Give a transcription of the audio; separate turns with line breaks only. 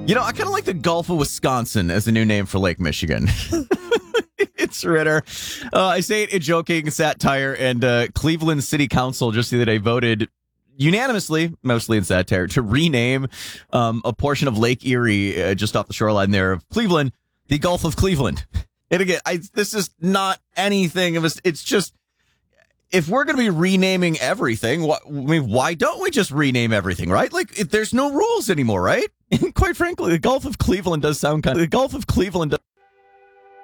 I kind of like the Gulf of Wisconsin as the new name for Lake Michigan. It's Ritter. I say it in joking satire, and Cleveland City Council just the other day voted unanimously, mostly in satire, to rename a portion of Lake Erie just off the shoreline there of Cleveland, the Gulf of Cleveland. And again, this is not anything of us. It's just, if we're going to be renaming everything, why don't we just rename everything, right? Like, there's no rules anymore, right? And quite frankly, the Gulf of Cleveland does sound kind of... The Gulf of Cleveland does